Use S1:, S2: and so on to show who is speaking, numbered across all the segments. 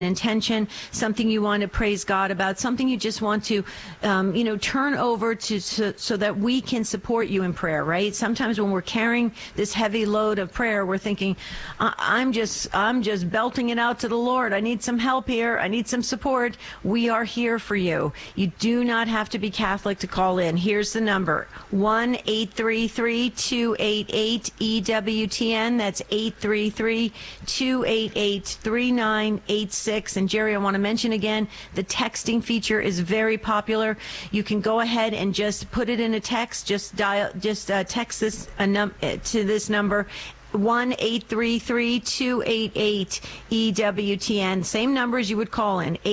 S1: intention, something you want to praise God about, something you just want to, turn over so that we can support you in prayer, right? Sometimes when we're carrying this heavy load of prayer, we're thinking, I'm just belting it out to the Lord. I need some help here. I need some support. We are here for you. You do not have to be Catholic to call in. Here's the number, 1-833-288-EWTN. That's 833-288-3986. And Jerry, I want to mention again, the texting feature is very popular. You can go ahead and just put it in a text. Just text this to this number, 1-833-288-EWTN. Same numbers you would call in,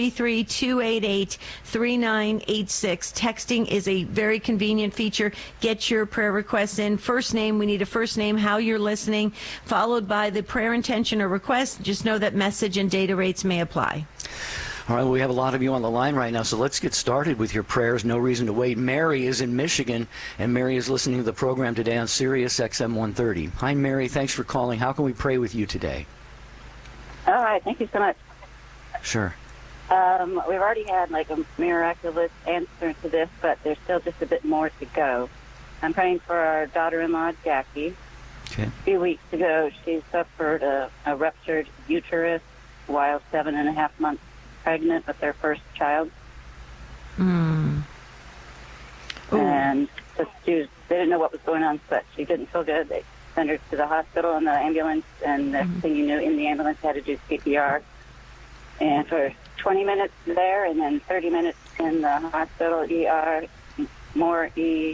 S1: 833-288-3986. Texting is a very convenient feature. Get your prayer requests in. First name, we need a first name, how you're listening, followed by the prayer intention or request. Just know that message and data rates may apply.
S2: All right, well, we have a lot of you on the line right now, so let's get started with your prayers. No reason to wait. Mary is in Michigan, and Mary is listening to the program today on Sirius XM 130. Hi, Mary. Thanks for calling. How can we pray with you today?
S3: All right. Thank you so much.
S2: Sure.
S3: We've already had like a miraculous answer to this, but there's still just a bit more to go. I'm praying for our daughter-in-law, Jackie.
S2: Okay.
S3: A few weeks ago, she suffered a ruptured uterus while 7.5 months pregnant with their first child.
S1: Mm.
S3: And so they didn't know what was going on, but she didn't feel good. They sent her to the hospital in the ambulance, and the thing you knew, in the ambulance had to do CPR. And for 20 minutes there, and then 30 minutes in the hospital ER, more E,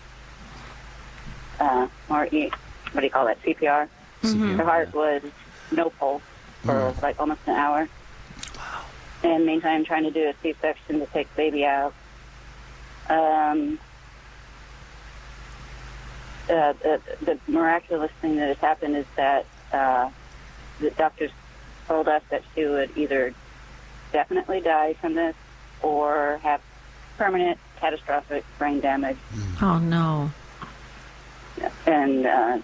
S3: what do you call that, CPR?
S2: Mm-hmm.
S3: Her heart was no pulse for like almost an hour.
S2: Wow.
S3: And meantime, trying to do a C-section to take the baby out. The miraculous thing that has happened is that the doctors told us that she would either definitely die from this or have permanent catastrophic brain damage.
S1: Oh, no.
S3: And I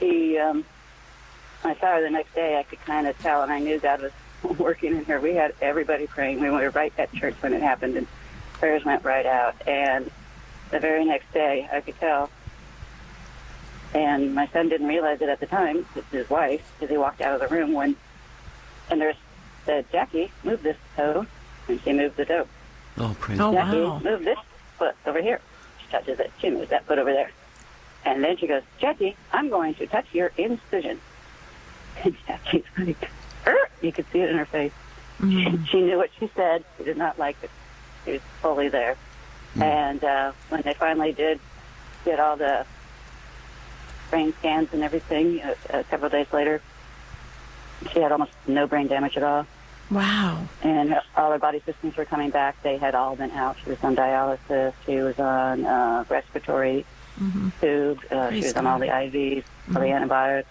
S3: saw her the next day. I could kind of tell, and I knew God was working in her. We had everybody praying. We were right at church when it happened, and prayers went right out. And the very next day, I could tell. And my son didn't realize it at the time, it's his wife, because he walked out of the room and nurse said, "Jackie, move this toe," and she moved the toe.
S2: Oh, praise
S1: God.
S3: Jackie,
S1: Wow.
S3: move this foot over here. She touches it. She moves that foot over there. And then she goes, "Jackie, I'm going to touch your incision." And Jackie's like, you could see it in her face.
S1: Mm-hmm.
S3: She knew what she said. She did not like it. She was fully there. And when they finally did get all the brain scans and everything, several days later, she had almost no brain damage at all.
S1: Wow.
S3: And all her body systems were coming back. They had all been out. She was on dialysis. She was on respiratory tube. She was on all the IVs, all the antibiotics.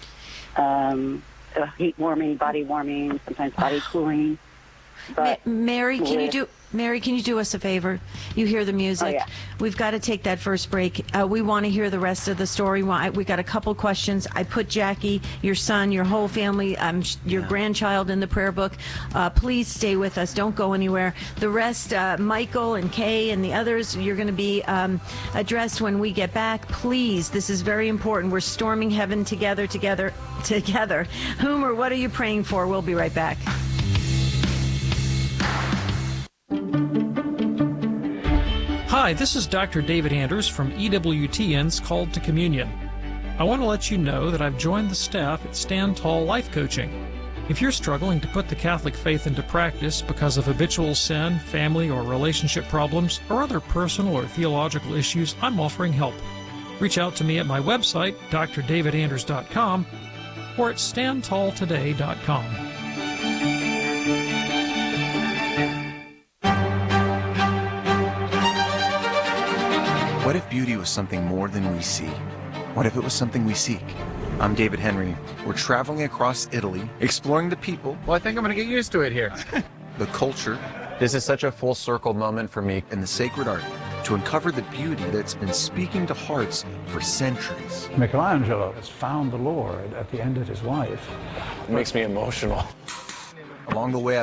S3: Heat warming, body warming, sometimes body cooling. But
S1: Mary, can you do us a favor? You hear the music.
S3: Oh, yeah.
S1: We've got to take that first break. We want to hear the rest of the story. We got a couple questions. I put Jackie, your son, your whole family, your grandchild in the prayer book. Please stay with us. Don't go anywhere. The rest, Michael and Kay and the others, you're going to be addressed when we get back. Please, this is very important. We're storming heaven together. Whom or what are you praying for? We'll be right back.
S4: Hi, this is Dr. David Anders from EWTN's Called to Communion. I want to let you know that I've joined the staff at Stand Tall Life Coaching. If you're struggling to put the Catholic faith into practice because of habitual sin, family or relationship problems, or other personal or theological issues, I'm offering help. Reach out to me at my website, drdavidanders.com, or at standtalltoday.com.
S5: What if beauty was something more than we see? What if it was something we seek? I'm David Henry. We're traveling across Italy, exploring the people.
S6: Well, I think I'm going to get used to it here.
S5: The culture.
S6: This is such a full circle moment for me.
S5: And the sacred art to uncover the beauty that's been speaking to hearts for centuries.
S7: Michelangelo has found the Lord at the end of his life.
S6: It makes me emotional.
S5: Along the way,